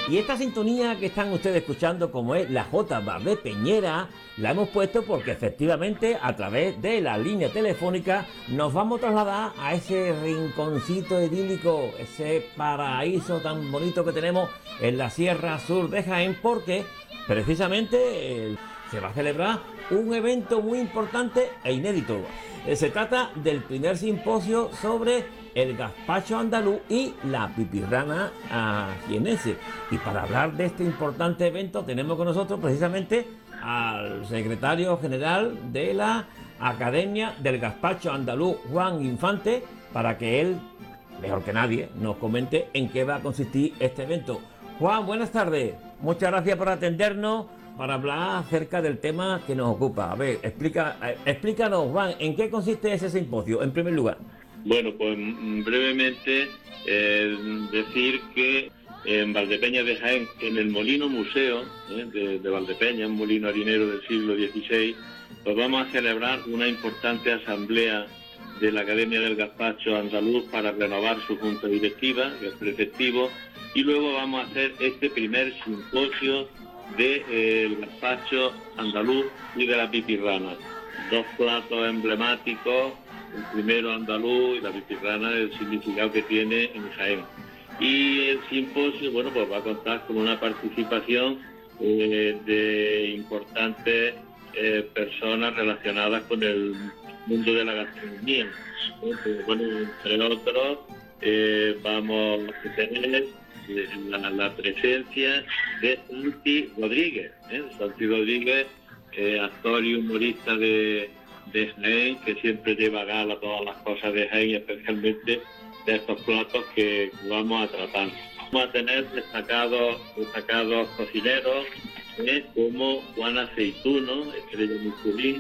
Y esta sintonía que están ustedes escuchando, como es la Jota Valdepeñera, la hemos puesto porque efectivamente a través de la línea telefónica nos vamos a trasladar a ese rinconcito idílico, ese paraíso tan bonito que tenemos en la Sierra Sur de Jaén, porque precisamente se va a celebrar un evento muy importante e inédito. Se trata del primer simposio sobre el gazpacho andaluz y la pipirrana jienense. Y para hablar de este importante evento tenemos con nosotros precisamente al secretario general de la Academia del Gazpacho Andaluz, Juan Infante, para que él, mejor que nadie, nos comente en qué va a consistir este evento. Juan, buenas tardes. Muchas gracias por atendernos para hablar acerca del tema que nos ocupa. A ver, explícanos, Juan, ¿en qué consiste ese simposio, en primer lugar? Bueno, pues brevemente decir que en Valdepeñas de Jaén, en el Molino Museo de Valdepeñas, un molino harinero del siglo XVI, pues vamos a celebrar una importante asamblea de la Academia del Gazpacho Andaluz para renovar su junta directiva, que es preceptivo, y luego vamos a hacer este primer simposio del gazpacho andaluz y de la pipirrana. Dos platos emblemáticos, el primero andaluz y la pipirrana, el significado que tiene en Jaén. Y el simposio, bueno, pues va a contar con una participación de importantes personas relacionadas con el mundo de la gastronomía. Bueno, entre otros, vamos a tener la presencia de Santi Rodríguez. Santi Rodríguez, actor y humorista de Jaén, que siempre lleva a gala todas las cosas de Jaén, especialmente de estos platos que vamos a tratar. Vamos a tener destacados cocineros como Juan Aceituno, estrella Michelin,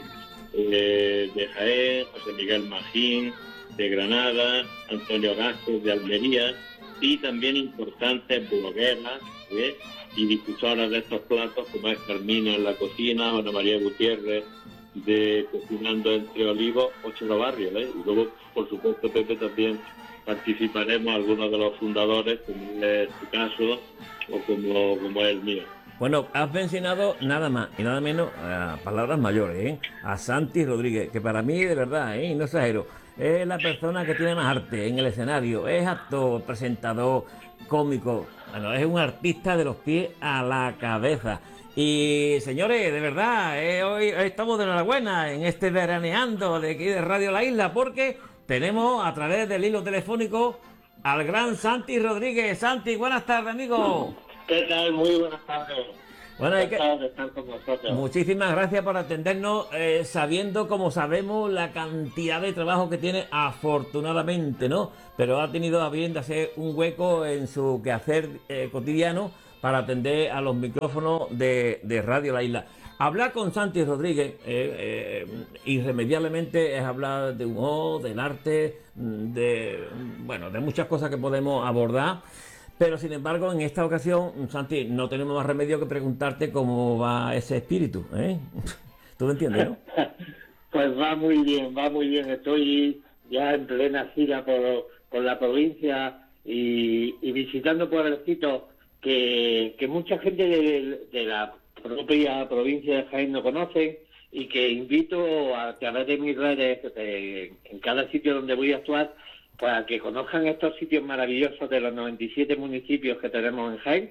de Jaén, José Miguel Magín, de Granada, Antonio Gascos, de Almería, y también importantes blogueras y difusoras de estos platos, como es Carmina en la cocina, Ana María Gutiérrez de Cocinando entre Olivos, o Chelo Barrio, y luego, por supuesto, Pepe, también participaremos algunos de los fundadores, como es tu caso o como es el mío. Bueno, has mencionado nada más y nada menos palabras mayores, a Santi Rodríguez, que para mí, de verdad, no exagero, es la persona que tiene más arte en el escenario, es actor, presentador, cómico, bueno, es un artista de los pies a la cabeza. Y señores, de verdad, hoy estamos de enhorabuena en este veraneando de aquí de Radio La Isla, porque tenemos a través del hilo telefónico al gran Santi Rodríguez. Santi, buenas tardes, amigo. ¿Qué tal? Muy buenas tardes. Bueno, encantado de estar con vosotros. Muchísimas gracias por atendernos, sabiendo, como sabemos, la cantidad de trabajo que tiene, afortunadamente, ¿no? Pero ha tenido a bien de hacer un hueco en su quehacer cotidiano para atender a los micrófonos de Radio La Isla. Hablar con Santi Rodríguez irremediablemente es hablar de humor, del arte, de muchas cosas que podemos abordar. Pero, sin embargo, en esta ocasión, Santi, no tenemos más remedio que preguntarte cómo va ese espíritu, ¿eh? ¿Tú me entiendes, no? Pues va muy bien. Estoy ya en plena gira por la provincia y visitando pueblecitos que mucha gente de la propia provincia de Jaén no conoce, y que invito a través de mis redes, en cada sitio donde voy a actuar, para que conozcan estos sitios maravillosos de los 97 municipios que tenemos en Jaén,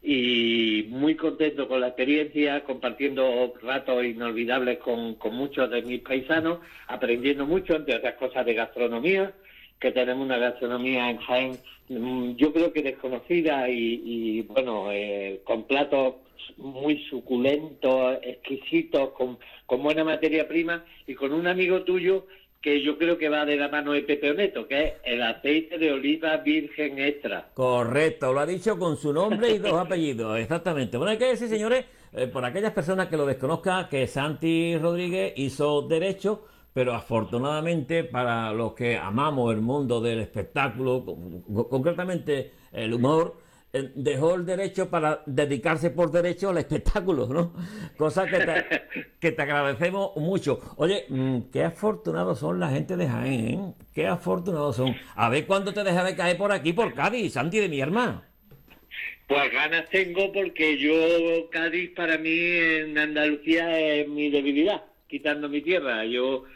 y muy contento con la experiencia, compartiendo ratos inolvidables con muchos de mis paisanos, aprendiendo mucho, entre otras cosas, de gastronomía, que tenemos una gastronomía en Jaén, yo creo que desconocida y con platos muy suculentos, exquisitos, con buena materia prima, y con un amigo tuyo que yo creo que va de la mano de Pepe Oneto, que es el aceite de oliva virgen extra. Correcto, lo ha dicho con su nombre y dos apellidos, exactamente. Bueno, hay que decir, señores, por aquellas personas que lo desconozcan, que Santi Rodríguez hizo Derecho, pero afortunadamente para los que amamos el mundo del espectáculo, concretamente el humor, dejó el derecho para dedicarse por derecho al espectáculo, ¿no? Cosa que te agradecemos mucho. Oye, qué afortunados son la gente de Jaén, ¿eh? Qué afortunados son. A ver cuándo te deja de caer por aquí, por Cádiz, Santi de mi hermano. Pues ganas tengo porque Cádiz para mí en Andalucía es mi debilidad, quitando mi tierra.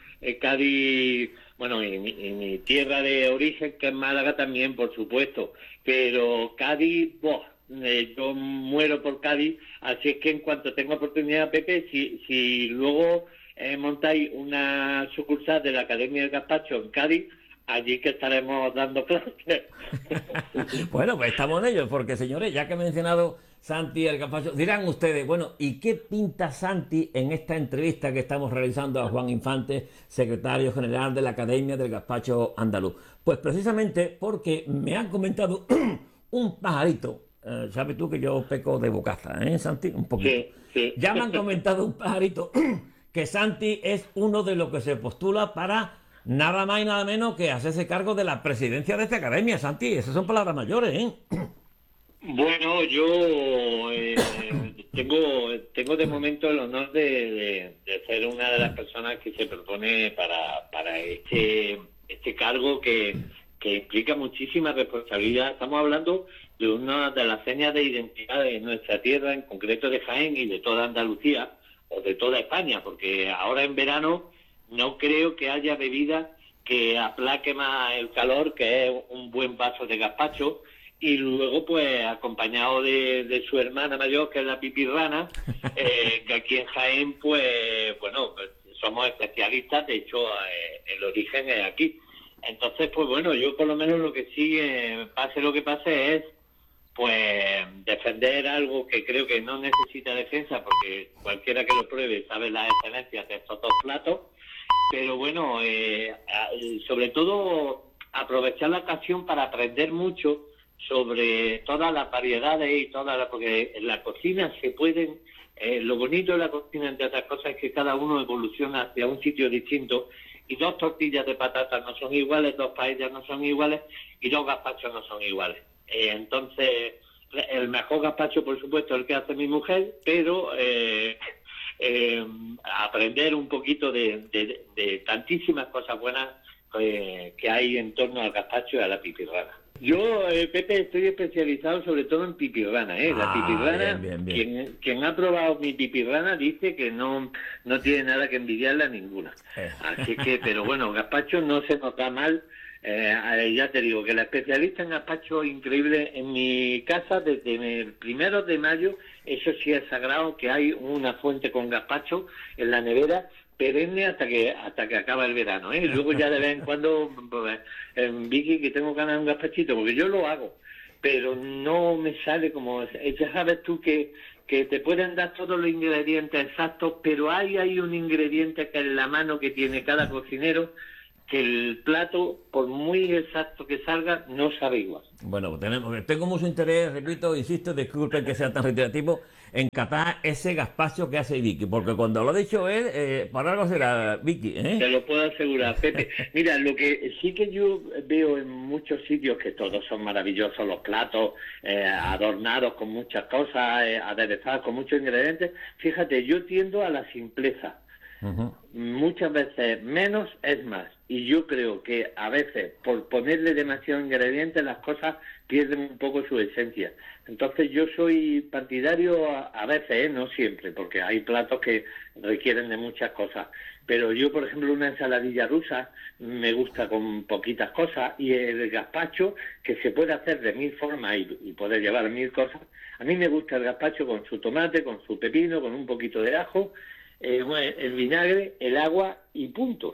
Cádiz, bueno, y mi tierra de origen, que es Málaga también, por supuesto, pero Cádiz, yo muero por Cádiz, así es que en cuanto tenga oportunidad, Pepe, si luego montáis una sucursal de la Academia del Gazpacho en Cádiz, allí que estaremos dando clases. Bueno, pues estamos en ello, porque señores, ya que he mencionado Santi el Gazpacho, dirán ustedes, bueno, ¿y qué pinta Santi en esta entrevista que estamos realizando a Juan Infante, secretario general de la Academia del Gazpacho Andaluz? Pues precisamente porque me han comentado un pajarito. Sabes tú que yo peco de bocaza, ¿eh, Santi? Un poquito. Sí, sí. Ya me han comentado un pajarito que Santi es uno de los que se postula para nada más y nada menos que hacerse cargo de la presidencia de esta academia, Santi. Esas son palabras mayores, ¿eh? Bueno, yo tengo de momento el honor de ser una de las personas que se propone para este cargo que implica muchísima responsabilidad. Estamos hablando de una de las señas de identidad de nuestra tierra, en concreto de Jaén y de toda Andalucía, o de toda España, porque ahora en verano no creo que haya bebida que aplaque más el calor, que es un buen vaso de gazpacho, y luego pues acompañado de su hermana mayor, que es la pipirrana, que aquí en Jaén pues bueno, pues, somos especialistas, de hecho el origen es aquí. Entonces pues bueno, yo por lo menos lo que sí, pase lo que pase, es pues defender algo que creo que no necesita defensa, porque cualquiera que lo pruebe sabe las excelencias de estos dos platos, pero bueno, sobre todo aprovechar la ocasión para aprender mucho sobre todas las variedades y porque en la cocina se pueden, lo bonito de la cocina, entre otras cosas, es que cada uno evoluciona hacia un sitio distinto, y dos tortillas de patatas no son iguales, dos paellas no son iguales, y dos gazpachos no son iguales. Entonces, el mejor gazpacho, por supuesto, es el que hace mi mujer, pero aprender un poquito de tantísimas cosas buenas que hay en torno al gazpacho y a la pipirrana. Yo, Pepe, estoy especializado sobre todo en pipirrana, La pipirrana, bien. Quien ha probado mi pipirrana dice que no tiene nada que envidiarle a ninguna. Así que, pero bueno, gazpacho no se nos da mal. Ya te digo que la especialista en gazpacho increíble en mi casa desde el 1 de mayo, eso sí es sagrado, que hay una fuente con gazpacho en la nevera perenne hasta que acaba el verano, Y luego ya de vez en cuando, pues, Vicky, que tengo ganas de un gazpachito, porque yo lo hago, pero no me sale como, ya sabes tú que te pueden dar todos los ingredientes exactos, pero hay un ingrediente que es la mano que tiene cada cocinero, que el plato, por muy exacto que salga, no sabe igual. Bueno, tengo mucho interés, repito, insisto, disculpen que sea tan reiterativo, en catar ese gazpacho que hace Vicky, porque cuando lo ha dicho él, para algo será Vicky, ¿eh? Te lo puedo asegurar, Pepe. Mira, lo que sí que yo veo en muchos sitios, que todos son maravillosos, los platos adornados con muchas cosas, aderezados con muchos ingredientes, fíjate, yo tiendo a la simpleza. Uh-huh. Muchas veces menos es más, y yo creo que a veces por ponerle demasiados ingredientes las cosas pierden un poco su esencia. Entonces yo soy partidario a veces, no siempre, porque hay platos que requieren de muchas cosas, pero yo, por ejemplo, una ensaladilla rusa me gusta con poquitas cosas, y el gazpacho, que se puede hacer de 1000 formas y puede llevar 1000 cosas. A mí me gusta el gazpacho con su tomate, con su pepino, con un poquito de ajo, el vinagre, el agua y punto.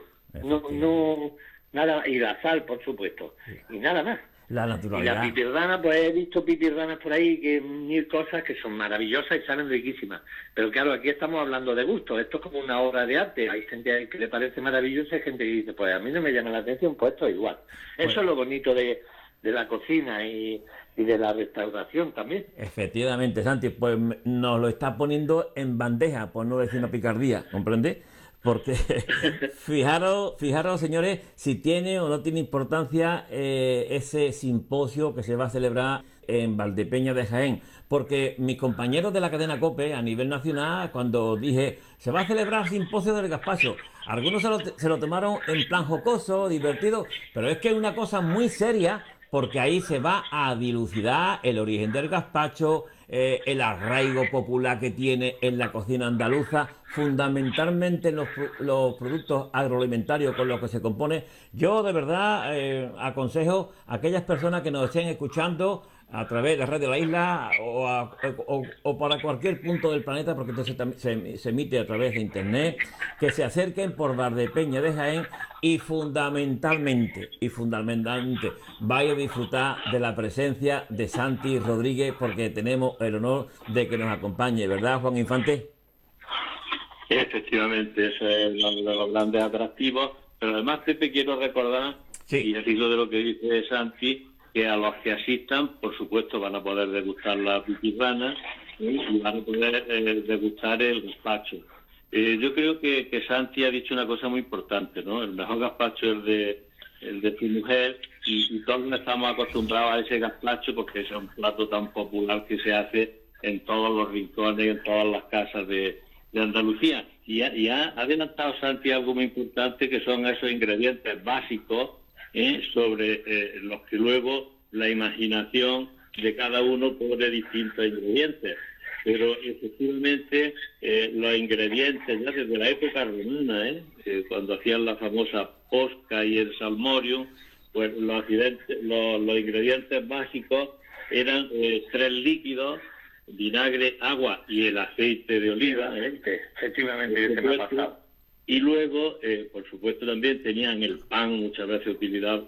No nada, y la sal, por supuesto, y nada más. La naturalidad. Y la pipirrana, pues he visto pipirranas por ahí, que 1000 cosas que son maravillosas y salen riquísimas. Pero claro, aquí estamos hablando de gusto. Esto es como una obra de arte. Hay gente que le parece maravillosa y gente que dice, pues a mí no me llama la atención, pues esto es igual. Eso es lo bonito de la cocina y de la restauración también. Efectivamente, Santi, pues nos lo está poniendo en bandeja, por no decir una picardía, ¿comprende? Porque fijaros, señores, si tiene o no tiene importancia ese simposio que se va a celebrar en Valdepeñas de Jaén. Porque mis compañeros de la cadena COPE a nivel nacional, cuando dije se va a celebrar el simposio del gazpacho, algunos se lo tomaron en plan jocoso, divertido, pero es que es una cosa muy seria, porque ahí se va a dilucidar el origen del gazpacho, el arraigo popular que tiene en la cocina andaluza, fundamentalmente en los productos agroalimentarios con los que se compone. Yo de verdad aconsejo a aquellas personas que nos estén escuchando a través de Radio La Isla o para cualquier punto del planeta, porque entonces se emite a través de internet, que se acerquen por Valdepeñas de Jaén y fundamentalmente vaya a disfrutar de la presencia de Santi Rodríguez, porque tenemos el honor de que nos acompañe, ¿verdad, Juan Infante? Efectivamente, eso es uno de los grandes atractivos, pero además, Pepe, quiero recordar, sí, y al hilo de lo que dice Santi, que a los que asistan, por supuesto, van a poder degustar la pitirrana y van a poder degustar el gazpacho. Yo creo que Santi ha dicho una cosa muy importante, ¿no? El mejor gazpacho es el de su mujer, y todos estamos acostumbrados a ese gazpacho porque es un plato tan popular que se hace en todos los rincones, en todas las casas de Andalucía. Y ha adelantado Santi algo muy importante, que son esos ingredientes básicos, sobre los que luego la imaginación de cada uno pone distintos ingredientes. Pero efectivamente los ingredientes ya desde la época romana, cuando hacían la famosa posca y el salmorio, pues los ingredientes básicos eran 3 líquidos: vinagre, agua y el aceite de oliva, que efectivamente se me ha pasado. Y luego, por supuesto, también tenían el pan, muchas veces utilizaban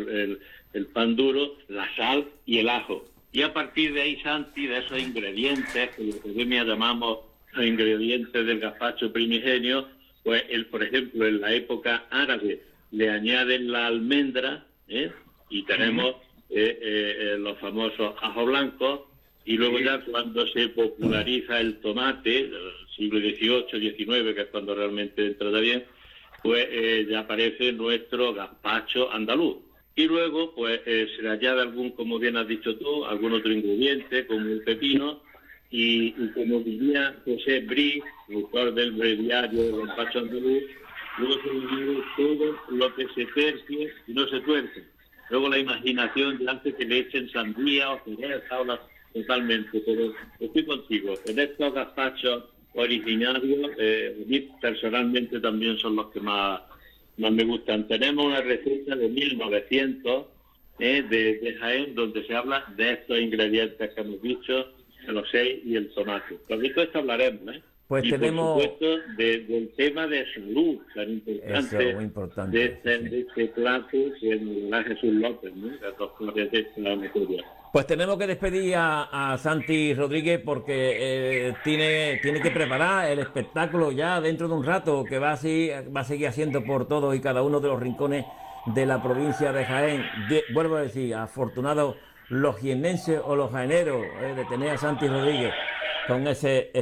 el pan duro, la sal y el ajo. Y a partir de ahí, Santi, de esos ingredientes, que en la academia llamamos los ingredientes del gazpacho primigenio, pues por ejemplo, en la época árabe le añaden la almendra, y tenemos los famosos ajo blancos. Y luego ya cuando se populariza el tomate, el siglo XVIII, XIX, que es cuando realmente entra bien, pues ya aparece nuestro gazpacho andaluz. Y luego pues se le añade algún, como bien has dicho tú, algún otro ingrediente, como el pepino, y como diría José Brí, autor del breviario del gazpacho andaluz, luego se le añade todo lo que se tercie y no se tuerce. Luego la imaginación ya hace que le echen sandía o cereza o totalmente, pero estoy contigo. En estos gazpachos originarios, a mí personalmente también son los que más me gustan. Tenemos una receta de 1900 de Jaén, donde se habla de estos ingredientes que hemos dicho, los 6 y el tomate. Por esto hablaremos, Pues y tenemos, por supuesto, del tema de salud tan importante, eso, muy importante, de este plato que nos da Jesús López, ¿no? Las dos flores de la materia. Pues tenemos que despedir a Santi Rodríguez, porque tiene que preparar el espectáculo ya dentro de un rato, que va a seguir haciendo por todos y cada uno de los rincones de la provincia de Jaén. Vuelvo a decir, afortunados los jiennenses o los jaeneros de tener a Santi Rodríguez con ese